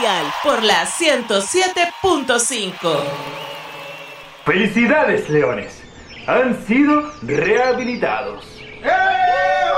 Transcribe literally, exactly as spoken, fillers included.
Radial por la ciento siete punto cinco. ¡Felicidades, leones! Han sido rehabilitados. ¡Eh!